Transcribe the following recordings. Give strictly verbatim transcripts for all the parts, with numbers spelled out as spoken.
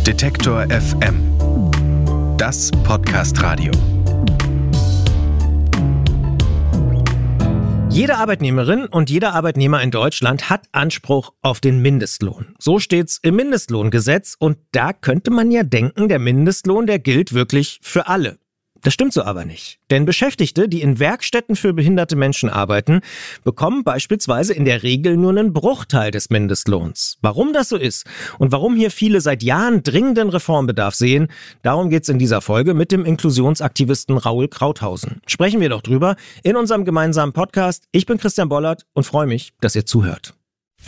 Detektor F M. Das Podcast-Radio. Jede Arbeitnehmerin und jeder Arbeitnehmer in Deutschland hat Anspruch auf den Mindestlohn. So steht's im Mindestlohngesetz und da könnte man ja denken, der Mindestlohn, der gilt wirklich für alle. Das stimmt so aber nicht. Denn Beschäftigte, die in Werkstätten für behinderte Menschen arbeiten, bekommen beispielsweise in der Regel nur einen Bruchteil des Mindestlohns. Warum das so ist und warum hier viele seit Jahren dringenden Reformbedarf sehen, darum geht's in dieser Folge mit dem Inklusionsaktivisten Raoul Krauthausen. Sprechen wir doch drüber in unserem gemeinsamen Podcast. Ich bin Christian Bollert und freue mich, dass ihr zuhört.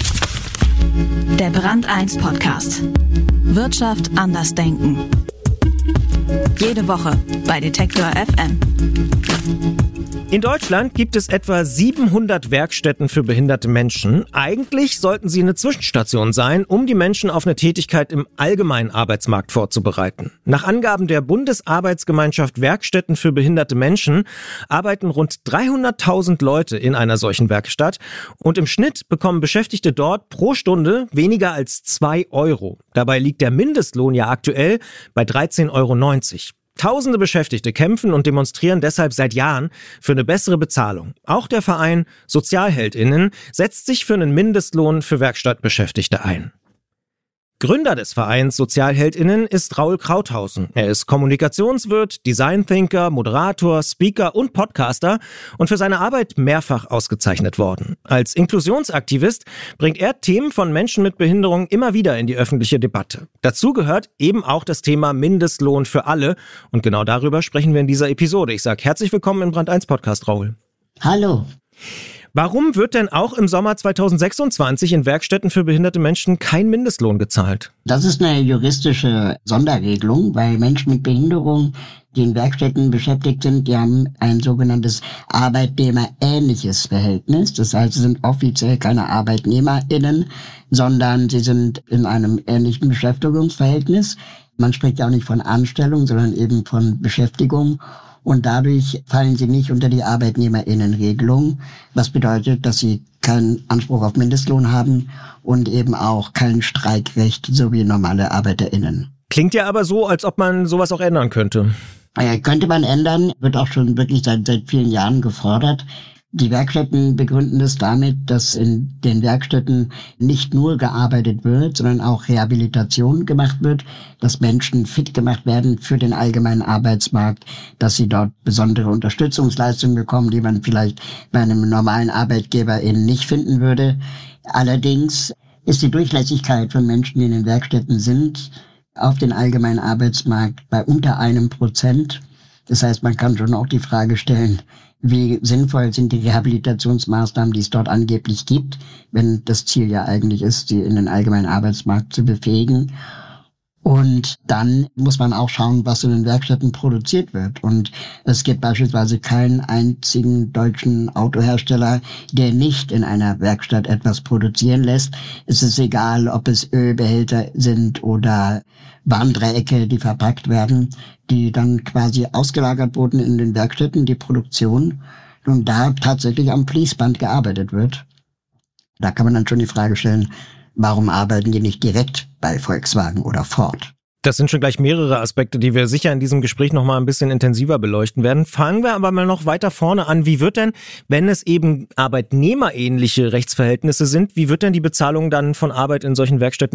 Der Brand eins Podcast. Wirtschaft anders denken. Jede Woche bei Detektor F M. In Deutschland gibt es etwa siebenhundert Werkstätten für behinderte Menschen. Eigentlich sollten sie eine Zwischenstation sein, um die Menschen auf eine Tätigkeit im allgemeinen Arbeitsmarkt vorzubereiten. Nach Angaben der Bundesarbeitsgemeinschaft Werkstätten für behinderte Menschen arbeiten rund dreihunderttausend Leute in einer solchen Werkstatt und im Schnitt bekommen Beschäftigte dort pro Stunde weniger als zwei Euro. Dabei liegt der Mindestlohn ja aktuell bei dreizehn Euro neunzig. Tausende Beschäftigte kämpfen und demonstrieren deshalb seit Jahren für eine bessere Bezahlung. Auch der Verein SozialheldInnen setzt sich für einen Mindestlohn für Werkstattbeschäftigte ein. Gründer des Vereins SozialheldInnen ist Raoul Krauthausen. Er ist Kommunikationswirt, Design-Thinker, Moderator, Speaker und Podcaster und für seine Arbeit mehrfach ausgezeichnet worden. Als Inklusionsaktivist bringt er Themen von Menschen mit Behinderung immer wieder in die öffentliche Debatte. Dazu gehört eben auch das Thema Mindestlohn für alle und genau darüber sprechen wir in dieser Episode. Ich sage herzlich willkommen im Brand eins Podcast, Raoul. Hallo. Warum wird denn auch im Sommer zweitausendsechsundzwanzig in Werkstätten für behinderte Menschen kein Mindestlohn gezahlt? Das ist eine juristische Sonderregelung, weil Menschen mit Behinderung, die in Werkstätten beschäftigt sind, die haben ein sogenanntes arbeitnehmerähnliches Verhältnis. Das heißt, sie sind offiziell keine ArbeitnehmerInnen, sondern sie sind in einem ähnlichen Beschäftigungsverhältnis. Man spricht ja auch nicht von Anstellung, sondern eben von Beschäftigung. Und dadurch fallen sie nicht unter die ArbeitnehmerInnen-Regelung, was bedeutet, dass sie keinen Anspruch auf Mindestlohn haben und eben auch kein Streikrecht, so wie normale ArbeiterInnen. Klingt ja aber so, als ob man sowas auch ändern könnte. Ja, könnte man ändern, wird auch schon wirklich seit, seit vielen Jahren gefordert. Die Werkstätten begründen das damit, dass in den Werkstätten nicht nur gearbeitet wird, sondern auch Rehabilitation gemacht wird, dass Menschen fit gemacht werden für den allgemeinen Arbeitsmarkt, dass sie dort besondere Unterstützungsleistungen bekommen, die man vielleicht bei einem normalen Arbeitgeber eben nicht finden würde. Allerdings ist die Durchlässigkeit von Menschen, die in den Werkstätten sind, auf den allgemeinen Arbeitsmarkt bei unter einem Prozent. Das heißt, man kann schon auch die Frage stellen, wie sinnvoll sind die Rehabilitationsmaßnahmen, die es dort angeblich gibt, wenn das Ziel ja eigentlich ist, sie in den allgemeinen Arbeitsmarkt zu befähigen. Und dann muss man auch schauen, was in den Werkstätten produziert wird. Und es gibt beispielsweise keinen einzigen deutschen Autohersteller, der nicht in einer Werkstatt etwas produzieren lässt. Es ist egal, ob es Ölbehälter sind oder Warndreiecke, die verpackt werden, die dann quasi ausgelagert wurden in den Werkstätten, die Produktion, und da tatsächlich am Fließband gearbeitet wird. Da kann man dann schon die Frage stellen, warum arbeiten die nicht direkt bei Volkswagen oder Ford? Das sind schon gleich mehrere Aspekte, die wir sicher in diesem Gespräch noch mal ein bisschen intensiver beleuchten werden. Fangen wir aber mal noch weiter vorne an. Wie wird denn, wenn es eben arbeitnehmerähnliche Rechtsverhältnisse sind, wie wird denn die Bezahlung dann von Arbeit in solchen Werkstätten